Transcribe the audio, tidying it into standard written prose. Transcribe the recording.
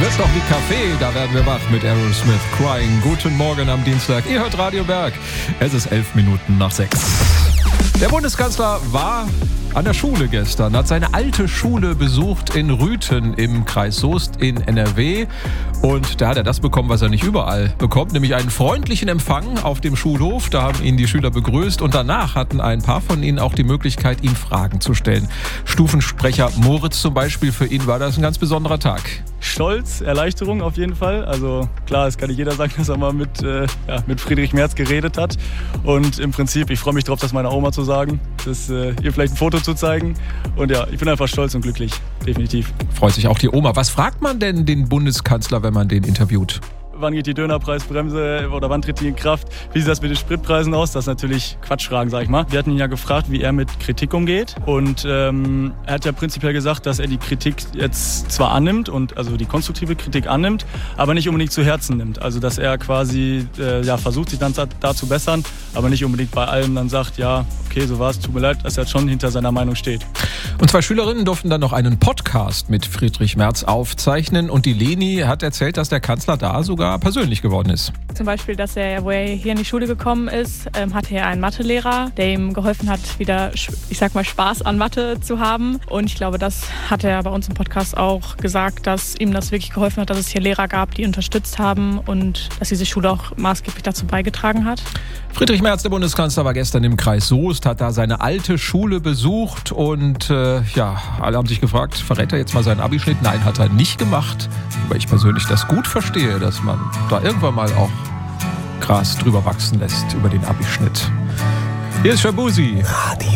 wird doch wie Kaffee, da werden wir wach mit Aerosmith, Crying. Guten Morgen am Dienstag, ihr hört Radio Berg. Es ist 6:11. Der Bundeskanzler war an der Schule gestern, hat seine alte Schule besucht in Rüthen im Kreis Soest in NRW. Und da hat er das bekommen, was er nicht überall bekommt, nämlich einen freundlichen Empfang auf dem Schulhof. Da haben ihn die Schüler begrüßt und danach hatten ein paar von ihnen auch die Möglichkeit, ihm Fragen zu stellen. Stufensprecher Moritz zum Beispiel, für ihn war das ein ganz besonderer Tag. Stolz, Erleichterung auf jeden Fall. Also klar, es kann nicht jeder sagen, dass er mal mit Friedrich Merz geredet hat. Und im Prinzip, ich freue mich drauf, das meiner Oma zu sagen, ihr vielleicht ein Foto zu zeigen. Und ja, ich bin einfach stolz und glücklich, definitiv. Freut sich auch die Oma. Was fragt man denn den Bundeskanzler, wenn man den interviewt? Wann geht die Dönerpreisbremse oder wann tritt die in Kraft? Wie sieht das mit den Spritpreisen aus? Das ist natürlich Quatschfragen, sag ich mal. Wir hatten ihn ja gefragt, wie er mit Kritik umgeht. Und er hat ja prinzipiell gesagt, dass er die Kritik jetzt zwar annimmt, und also die konstruktive Kritik annimmt, aber nicht unbedingt zu Herzen nimmt. Also dass er quasi versucht, sich dann da zu bessern, aber nicht unbedingt bei allem dann sagt, ja, okay, so war es, tut mir leid, dass er jetzt schon hinter seiner Meinung steht. Und 2 Schülerinnen durften dann noch einen Podcast mit Friedrich Merz aufzeichnen. Und die Leni hat erzählt, dass der Kanzler da sogar persönlich geworden ist. Zum Beispiel, dass wo er hier in die Schule gekommen ist, hatte er einen Mathelehrer, der ihm geholfen hat, wieder, ich sag mal, Spaß an Mathe zu haben. Und ich glaube, das hat er bei uns im Podcast auch gesagt, dass ihm das wirklich geholfen hat, dass es hier Lehrer gab, die unterstützt haben und dass diese Schule auch maßgeblich dazu beigetragen hat. Friedrich Merz, der Bundeskanzler, war gestern im Kreis Soest, hat da seine alte Schule besucht und alle haben sich gefragt, verrät er jetzt mal seinen Abischnitt? Nein, hat er nicht gemacht, weil ich persönlich das gut verstehe, dass man da irgendwann mal auch Gras drüber wachsen lässt über den Abischnitt. Hier ist Shabuzi.